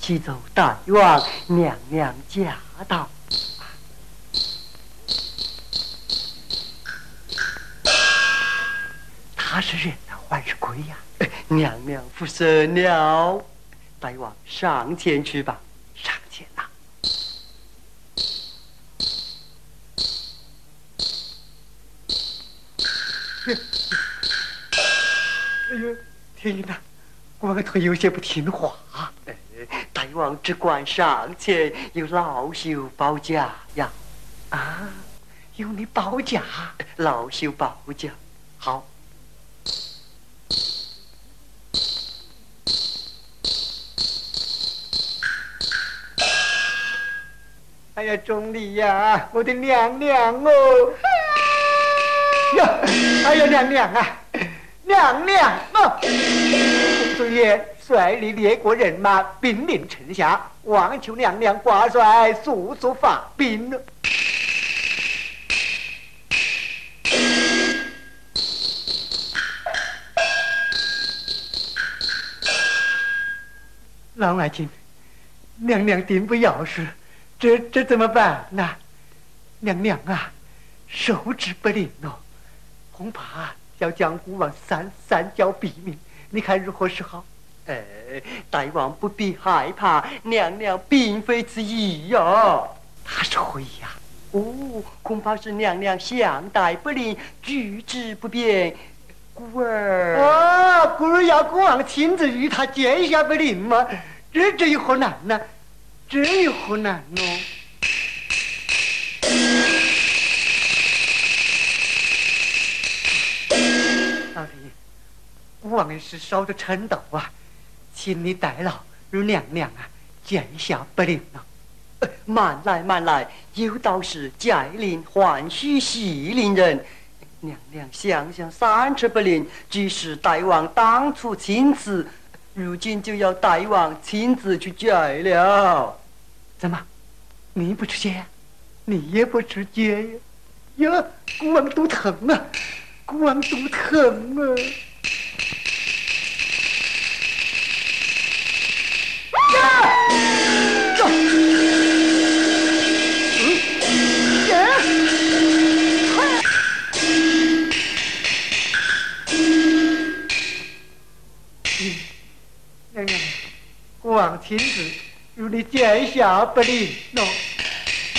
启奏大王娘娘驾到。他是人啊，还是鬼呀？娘娘附身了，大王上前去吧，上前呐。哎呦，天哪！官头有些不听话。大王只管上前，有老朽保驾呀。啊，有你保驾？老朽保驾。好。哎呀，钟离呀，我的娘娘哦！呀，哎呀，娘娘啊，娘娘哦！公孙爷率领列国人马兵临城下，望求娘娘挂帅速速发兵。老爱卿，娘娘定不要事，这怎么办呢？娘娘啊，受之不灵哦，恐怕要将孤王三教毙命，你看如何是好？大王不必害怕，娘娘并非此意哟。他是会呀？哦，恐怕是娘娘相待不灵，举止不便，故儿啊，故儿要孤王亲自与他见下不灵吗？这有何难呢？这有何难呢？老天爷，孤王也是烧着陈道啊，请你代劳，如娘娘啊，见下不灵了。慢来慢来，有道是驾临还须系铃人。娘娘想想三尺不灵，即使大王当初亲赐，如今就要大王亲自去解了。怎么，你不去解？你也不去解呀？呀，孤王肚疼啊！孤王肚疼啊！娘娘，孤王亲自如你见下不灵喏。